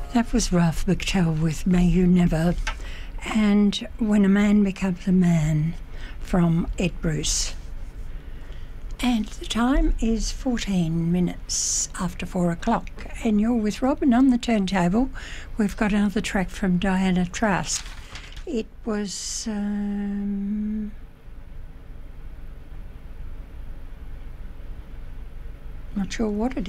That was Ralph McTell with May You Never, and When a Man Becomes a Man from Ed Bruce. And the time is 14 minutes after 4 o'clock, and you're with Robin on the turntable. We've got another track from Diana Trask. It was not sure what it